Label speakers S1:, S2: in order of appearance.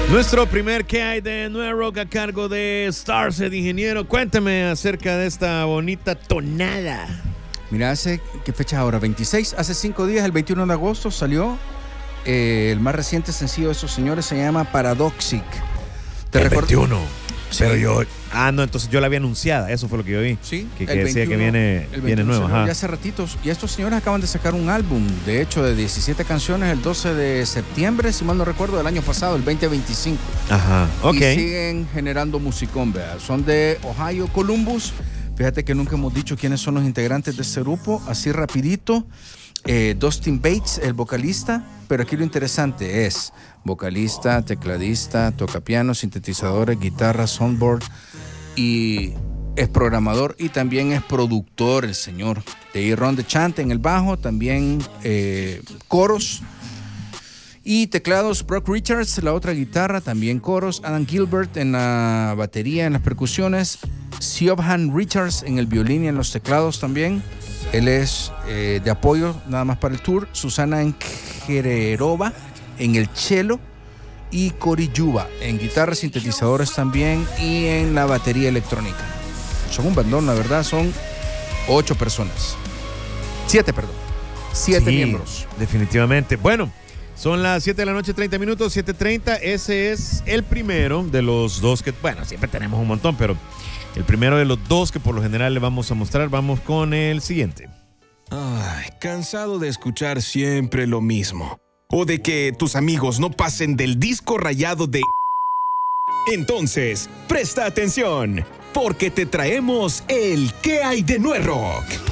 S1: Nuestro primer ¿Qué hay de Nueva Rock? A cargo de Starset, ingeniero. Cuéntame acerca de esta bonita tonada.
S2: Mira, ¿qué fecha ahora? 26. Hace 5 días, el 21 de agosto, salió el más reciente sencillo de estos señores. Se llama Paradoxic.
S1: El 21.
S2: Sí.
S1: Pero yo... no, entonces yo la había anunciada. Eso fue lo que yo vi.
S2: Sí.
S1: Que decía 21, que viene nuevo.
S2: Ya hace ratitos. Y estos señores acaban de sacar un álbum, de hecho, de 17 canciones el 12 de septiembre, si mal no recuerdo, del año pasado, el 2025.
S1: Ajá, ok.
S2: Y siguen generando musicón, vea. Son de Ohio, Columbus. Fíjate que nunca hemos dicho quiénes son los integrantes de este grupo. Así rapidito. Dustin Bates, el vocalista, pero aquí lo interesante es vocalista, tecladista, tocapiano, sintetizadores, guitarra, soundboard, y es programador y también es productor el señor. De ahí Ron DeChant en el bajo, también coros y teclados, Brock Richards, la otra guitarra, también coros, Adam Gilbert en la batería, en las percusiones, Siobhan Richards en el violín y en los teclados también. Él es de apoyo nada más para el tour. Susana Enjererova en el cello y Cory Yuba en guitarras, sintetizadores también y en la batería electrónica. Son un bandón, la verdad, son 8 personas. 7 miembros.
S1: Definitivamente. Bueno, son las 7 de la noche, 30 minutos, 7:30. Ese es el primero de los dos que, bueno, siempre tenemos un montón, pero el primero de los dos que por lo general le vamos a mostrar. Vamos con el siguiente.
S3: Ay, cansado de escuchar siempre lo mismo. O de que tus amigos no pasen del disco rayado de... Entonces, presta atención, porque te traemos el ¿Qué hay de Nueva Rock?